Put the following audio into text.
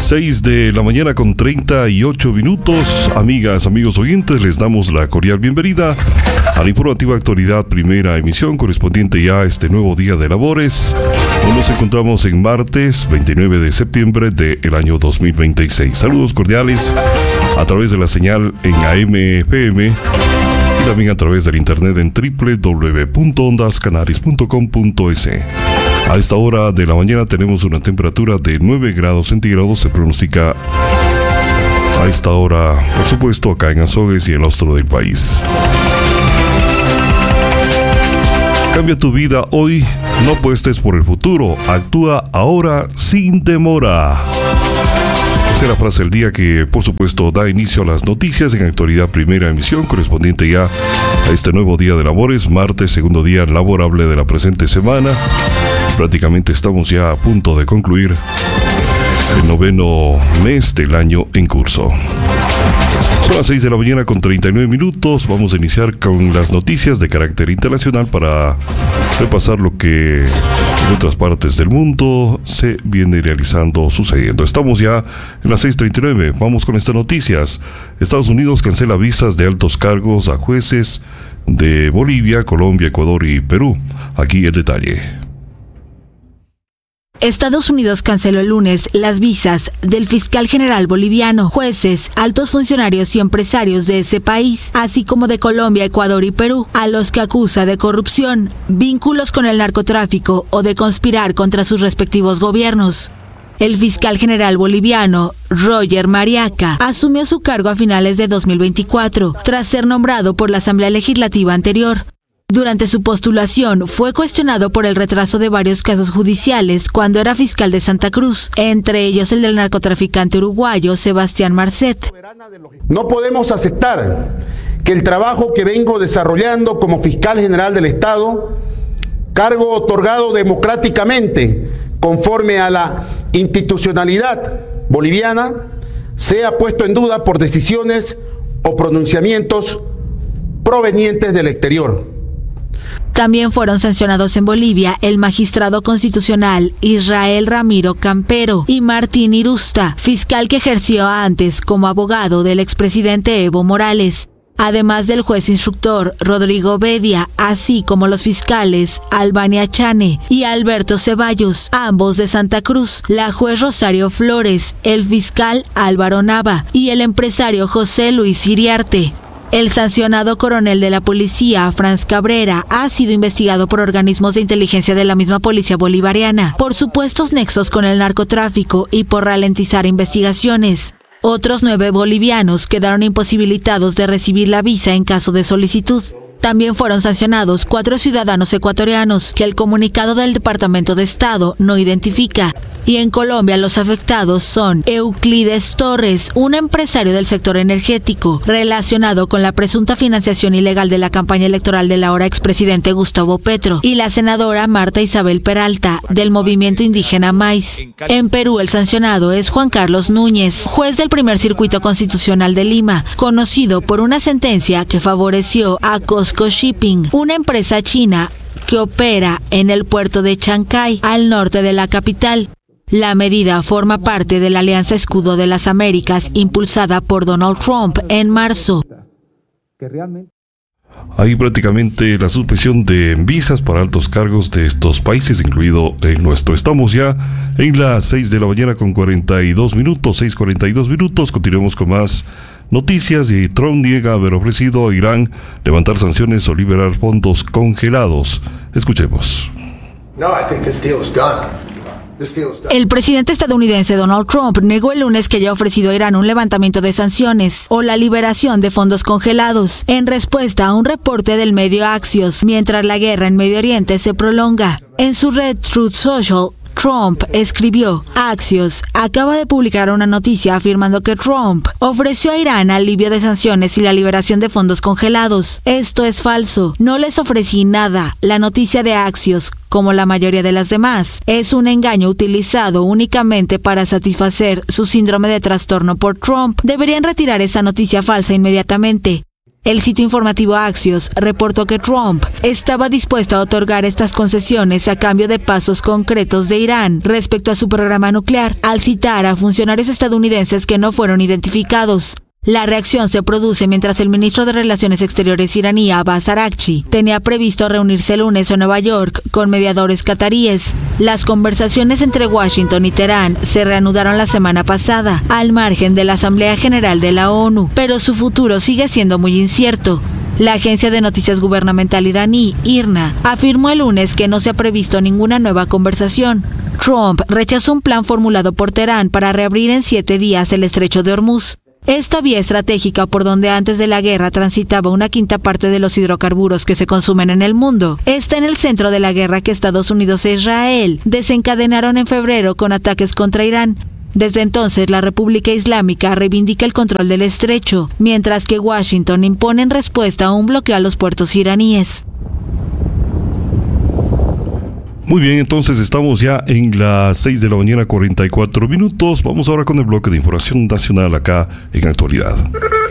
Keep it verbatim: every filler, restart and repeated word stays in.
seis de la mañana con treinta y ocho minutos. Amigas, amigos oyentes, les damos la cordial bienvenida a la informativa actualidad, primera emisión correspondiente ya a este nuevo día de labores. Hoy nos encontramos en martes veintinueve de septiembre del año dos mil veintiséis. Saludos cordiales a través de la señal en A M F M y también a través del internet en doble u doble u doble u punto ondas canaris punto com punto es. A esta hora de la mañana tenemos una temperatura de nueve grados centígrados. Se pronostica a esta hora, por supuesto, acá en Azogues y el ostro del país. Cambia tu vida hoy, no apuestes por el futuro. Actúa ahora sin demora. Esa es la frase del día que, por supuesto, da inicio a las noticias en actualidad primera emisión, correspondiente ya a este nuevo día de labores, martes, segundo día laborable de la presente semana. Prácticamente estamos ya a punto de concluir el noveno mes del año en curso. Son las seis de la mañana con treinta y nueve minutos. Vamos a iniciar con las noticias de carácter internacional para repasar lo que en otras partes del mundo se viene realizando, sucediendo. Estamos ya en las seis treinta y nueve. Vamos con estas noticias. Estados Unidos cancela visas de altos cargos a jueces de Bolivia, Colombia, Ecuador y Perú. Aquí el detalle. Estados Unidos canceló el lunes las visas del fiscal general boliviano, jueces, altos funcionarios y empresarios de ese país, así como de Colombia, Ecuador y Perú, a los que acusa de corrupción, vínculos con el narcotráfico o de conspirar contra sus respectivos gobiernos. El fiscal general boliviano, Roger Mariaca, asumió su cargo a finales de dos mil veinticuatro, tras ser nombrado por la Asamblea Legislativa anterior. Durante su postulación, fue cuestionado por el retraso de varios casos judiciales cuando era fiscal de Santa Cruz, entre ellos el del narcotraficante uruguayo Sebastián Marcet. No podemos aceptar que el trabajo que vengo desarrollando como fiscal general del Estado, cargo otorgado democráticamente conforme a la institucionalidad boliviana, sea puesto en duda por decisiones o pronunciamientos provenientes del exterior. También fueron sancionados en Bolivia el magistrado constitucional Israel Ramiro Campero y Martín Irusta, fiscal que ejerció antes como abogado del expresidente Evo Morales, además del juez instructor Rodrigo Bedia, así como los fiscales Albania Chane y Alberto Ceballos, ambos de Santa Cruz, la juez Rosario Flores, el fiscal Álvaro Nava y el empresario José Luis Iriarte. El sancionado coronel de la policía, Franz Cabrera, ha sido investigado por organismos de inteligencia de la misma policía bolivariana por supuestos nexos con el narcotráfico y por ralentizar investigaciones. Otros nueve bolivianos quedaron imposibilitados de recibir la visa en caso de solicitud. También fueron sancionados cuatro ciudadanos ecuatorianos que el comunicado del Departamento de Estado no identifica. Y en Colombia los afectados son Euclides Torres, un empresario del sector energético, relacionado con la presunta financiación ilegal de la campaña electoral del ahora expresidente Gustavo Petro, y la senadora Marta Isabel Peralta, del movimiento indígena Maíz. En Perú el sancionado es Juan Carlos Núñez, juez del primer circuito constitucional de Lima, conocido por una sentencia que favoreció a Costco Shipping, una empresa china que opera en el puerto de Chancay, al norte de la capital. La medida forma parte de la Alianza Escudo de las Américas impulsada por Donald Trump en marzo. Hay prácticamente la suspensión de visas para altos cargos de estos países, incluido el nuestro. Estamos ya en las seis de la mañana con cuarenta y dos minutos, seis cuarenta y dos minutos. Continuemos con más noticias y Trump niega haber ofrecido a Irán levantar sanciones o liberar fondos congelados. Escuchemos. No, I think this deal is done. El presidente estadounidense Donald Trump negó el lunes que haya ofrecido a Irán un levantamiento de sanciones o la liberación de fondos congelados en respuesta a un reporte del medio Axios mientras la guerra en Medio Oriente se prolonga. En su red Truth Social, Trump escribió: Axios acaba de publicar una noticia afirmando que Trump ofreció a Irán alivio de sanciones y la liberación de fondos congelados. Esto es falso. No les ofrecí nada. La noticia de Axios, como la mayoría de las demás, es un engaño utilizado únicamente para satisfacer su síndrome de trastorno por Trump. Deberían retirar esa noticia falsa inmediatamente. El sitio informativo Axios reportó que Trump estaba dispuesto a otorgar estas concesiones a cambio de pasos concretos de Irán respecto a su programa nuclear, al citar a funcionarios estadounidenses que no fueron identificados. La reacción se produce mientras el ministro de Relaciones Exteriores iraní, Abbas Araghchi, tenía previsto reunirse el lunes en Nueva York con mediadores cataríes. Las conversaciones entre Washington y Teherán se reanudaron la semana pasada, al margen de la Asamblea General de la ONU, pero su futuro sigue siendo muy incierto. La agencia de noticias gubernamental iraní, I R N A, afirmó el lunes que no se ha previsto ninguna nueva conversación. Trump rechazó un plan formulado por Teherán para reabrir en siete días el estrecho de Hormuz. Esta vía estratégica por donde antes de la guerra transitaba una quinta parte de los hidrocarburos que se consumen en el mundo, está en el centro de la guerra que Estados Unidos e Israel desencadenaron en febrero con ataques contra Irán. Desde entonces, la República Islámica reivindica el control del estrecho, mientras que Washington impone en respuesta a un bloqueo a los puertos iraníes. Muy bien, entonces estamos ya en las seis de la mañana, cuarenta y cuatro minutos. Vamos ahora con el bloque de información nacional acá en Actualidad.